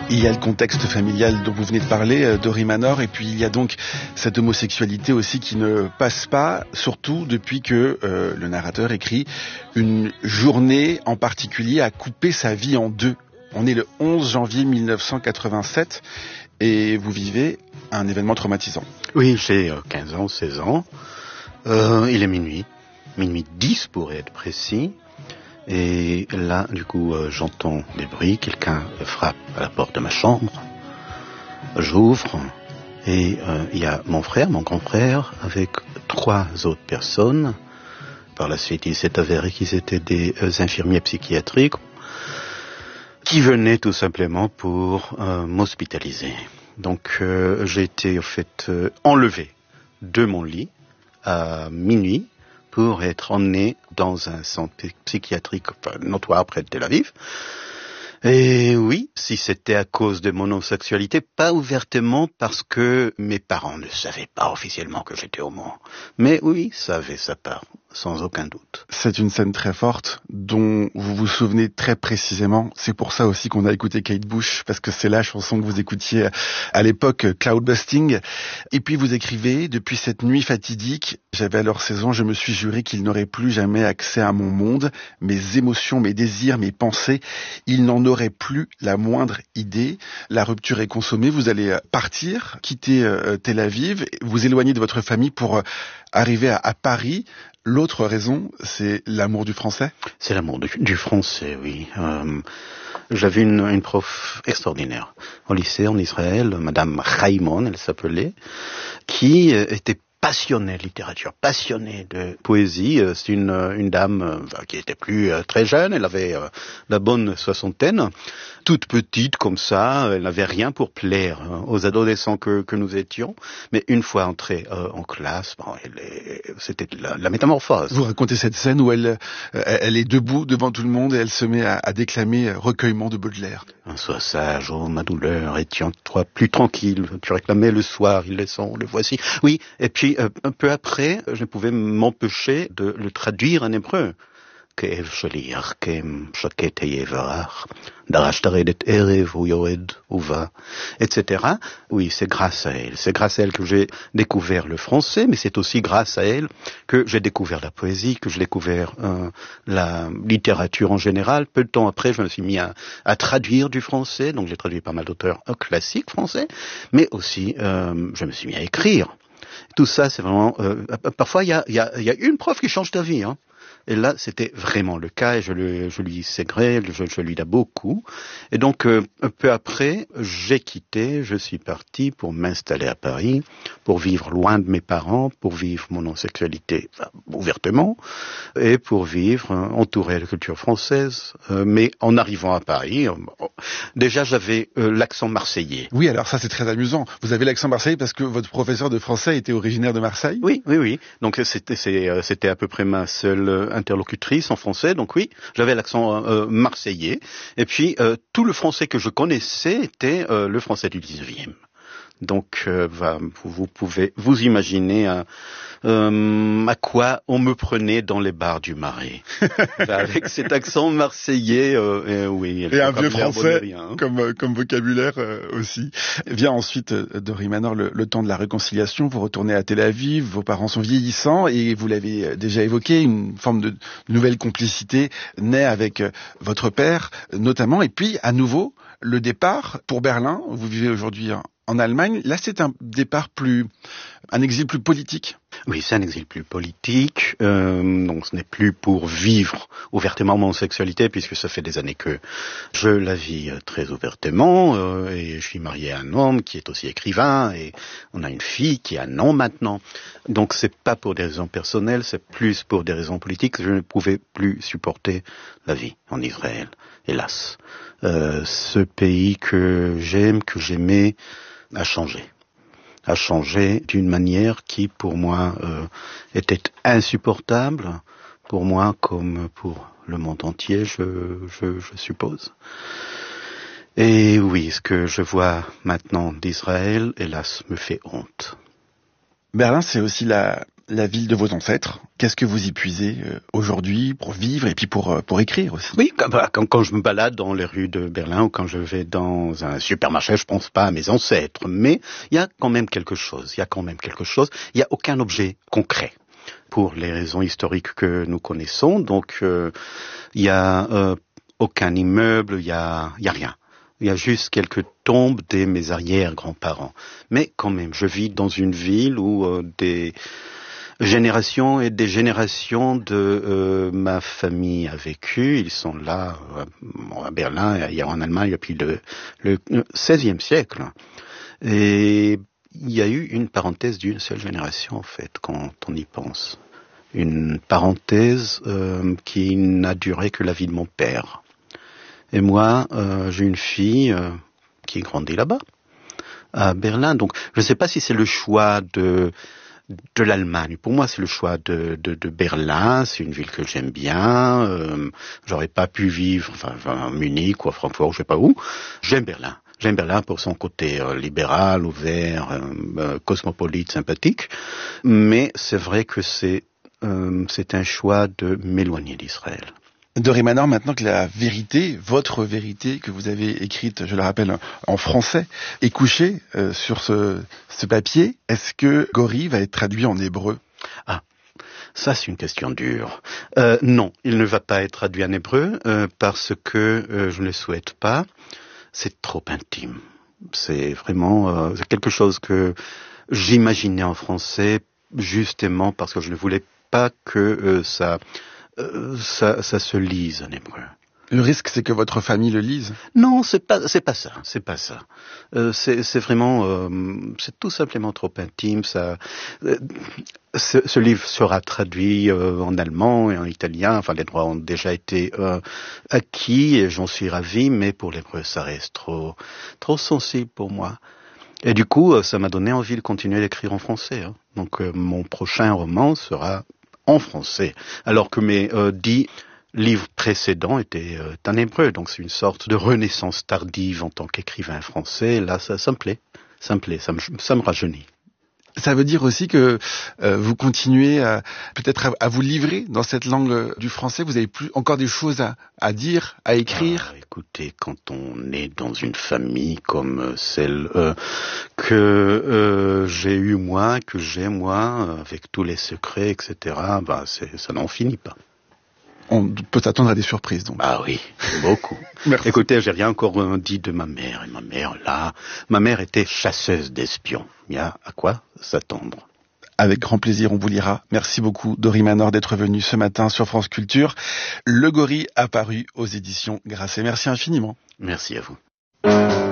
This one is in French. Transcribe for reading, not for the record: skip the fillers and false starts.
Il y a le contexte familial dont vous venez de parler, Dory Manor, et puis il y a donc cette homosexualité aussi qui ne passe pas, surtout depuis que le narrateur écrit une journée en particulier a coupé sa vie en deux. On est le 11 janvier 1987 et vous vivez un événement traumatisant. Oui, j'ai 15 ans, 16 ans. Il est minuit 10 pour être précis. Et là, du coup, j'entends des bruits, quelqu'un frappe à la porte de ma chambre. J'ouvre et il y a mon frère, mon grand frère, avec 3 autres personnes. Par la suite, il s'est avéré qu'ils étaient des infirmiers psychiatriques qui venaient tout simplement pour m'hospitaliser. Donc, j'ai été en fait enlevé de mon lit à minuit pour être emmené dans un centre psychiatrique notoire près de Tel Aviv. Et oui, si c'était à cause de mon homosexualité, pas ouvertement parce que mes parents ne savaient pas officiellement que j'étais homo. Mais oui, ça avait sa part, sans aucun doute. C'est une scène très forte dont vous vous souvenez très précisément. C'est pour ça aussi qu'on a écouté Kate Bush, parce que c'est la chanson que vous écoutiez à l'époque, Cloudbusting. Et puis vous écrivez, depuis cette nuit fatidique, j'avais alors 16 ans, je me suis juré qu'il n'aurait plus jamais accès à mon monde, mes émotions, mes désirs, mes pensées, il n'en aurait plus la moindre idée. La rupture est consommée, vous allez partir, quitter Tel Aviv, vous éloigner de votre famille pour arriver à Paris. L'autre raison, c'est l'amour du français? C'est l'amour du français, oui. J'avais une prof extraordinaire au lycée en Israël, Madame Raimon, elle s'appelait, qui était passionnée de littérature, passionnée de poésie. C'est une dame qui était plus très jeune, elle avait la bonne soixantaine, toute petite comme ça, elle n'avait rien pour plaire aux adolescents que nous étions, mais une fois entrée en classe, c'était la métamorphose. Vous racontez cette scène où elle est debout devant tout le monde et elle se met à déclamer Recueillement de Baudelaire. Sois sage, oh ma douleur, et tiens-toi plus tranquille, tu réclamais le soir, il descend, le voici. Oui, et puis un peu après, je ne pouvais m'empêcher de le traduire en hébreu. כאב שלי יחכם, שקט היה ורח, דרש תרדת ערב, הוא יורד ובא, etc. Oui, c'est grâce à elle que j'ai découvert le français, mais c'est aussi grâce à elle que j'ai découvert la poésie, que j'ai découvert la littérature en général. Peu de temps après, je me suis mis à traduire du français, donc j'ai traduit pas mal d'auteurs classiques français, mais aussi je me suis mis à écrire. Tout ça, c'est vraiment... parfois, il y a une prof qui change d'avis, hein. Et là, c'était vraiment le cas, et je lui ségré, je lui dois beaucoup. Et donc, un peu après, j'ai quitté, je suis parti pour m'installer à Paris, pour vivre loin de mes parents, pour vivre mon homosexualité ouvertement, et pour vivre entouré de culture française. Mais en arrivant à Paris, déjà j'avais l'accent marseillais. Oui, alors ça c'est très amusant. Vous avez l'accent marseillais parce que votre professeur de français était originaire de Marseille? Oui. Donc c'était à peu près ma seule interlocutrice en français, donc oui, j'avais l'accent marseillais, et puis tout le français que je connaissais était le français du 19e. Donc vous pouvez vous imaginer à quoi on me prenait dans les bars du Marais. Avec cet accent marseillais, oui. Et un vieux français comme vocabulaire aussi. Vient ensuite, Dory Manor, le temps de la réconciliation. Vous retournez à Tel Aviv, vos parents sont vieillissants et vous l'avez déjà évoqué, une forme de nouvelle complicité naît avec votre père notamment. Et puis, à nouveau, le départ pour Berlin. Vous vivez aujourd'hui en Allemagne. Là, c'est un exil plus politique. Oui, c'est un exil plus politique. Donc, ce n'est plus pour vivre ouvertement mon sexualité, puisque ça fait des années que je la vis très ouvertement. Et je suis marié à un homme qui est aussi écrivain, et on a une fille qui a un an maintenant. Donc, c'est pas pour des raisons personnelles, c'est plus pour des raisons politiques. Je ne pouvais plus supporter la vie en Israël, hélas. Ce pays que j'aime, que j'aimais, a changé d'une manière qui, pour moi, était insupportable, pour moi comme pour le monde entier, je suppose. Et oui, ce que je vois maintenant d'Israël, hélas, me fait honte. Berlin, c'est aussi la la ville de vos ancêtres. Qu'est-ce que vous y puisez aujourd'hui pour vivre et puis pour écrire aussi? Oui, quand je me balade dans les rues de Berlin ou quand je vais dans un supermarché, je pense pas à mes ancêtres, mais il y a quand même quelque chose. Il y a aucun objet concret pour les raisons historiques que nous connaissons. Donc, il y a aucun immeuble, il y a rien. Il y a juste quelques tombes de mes arrière-grands-parents. Mais quand même, je vis dans une ville où des générations et des générations de ma famille a vécu. Ils sont là à Berlin et en Allemagne depuis le XVIe siècle. Et il y a eu une parenthèse d'une seule génération, en fait, quand on y pense. Une parenthèse qui n'a duré que la vie de mon père. Et moi, j'ai une fille qui grandit là-bas, à Berlin. Donc, je ne sais pas si c'est le choix de l'Allemagne. Pour moi, c'est le choix de Berlin. C'est une ville que j'aime bien. J'aurais pas pu vivre, à Munich ou à Francfort, je sais pas où. J'aime Berlin. J'aime Berlin pour son côté libéral, ouvert, cosmopolite, sympathique. Mais c'est vrai que c'est un choix de m'éloigner d'Israël. Dori Manor, maintenant que la vérité, votre vérité que vous avez écrite, je le rappelle, en français, est couchée sur ce papier, est-ce que Gori va être traduit en hébreu? Ah, ça c'est une question dure. Non, il ne va pas être traduit en hébreu parce que je ne le souhaite pas. C'est trop intime. C'est vraiment c'est quelque chose que j'imaginais en français justement parce que je ne voulais pas que ça se lise en hébreu. Le risque, c'est que votre famille le lise? Non, c'est pas ça. C'est vraiment, c'est tout simplement trop intime. Ce livre sera traduit en allemand et en italien. Enfin, les droits ont déjà été acquis et j'en suis ravi. Mais pour l'hébreu, ça reste trop sensible pour moi. Et du coup, ça m'a donné envie de continuer d'écrire en français. Donc, mon prochain roman sera en français, alors que mes 10 livres précédents étaient en hébreu, donc c'est une sorte de renaissance tardive en tant qu'écrivain français. Là, ça me plaît, ça me rajeunit. Ça veut dire aussi que vous continuez peut-être à vous livrer dans cette langue du français. Vous avez plus encore des choses à dire, à écrire. Écoutez, quand on est dans une famille comme celle que j'ai eue moi, que j'ai moi, avec tous les secrets, etc., ça n'en finit pas. On peut s'attendre à des surprises, donc. Ah oui, beaucoup. Écoutez, j'ai rien encore dit de ma mère. Et ma mère était chasseuse d'espions. Il y a à quoi s'attendre. Avec grand plaisir, on vous lira. Merci beaucoup, Dori Manor, d'être venu ce matin sur France Culture. Le Gori a paru aux éditions Grasset. Merci infiniment. Merci à vous.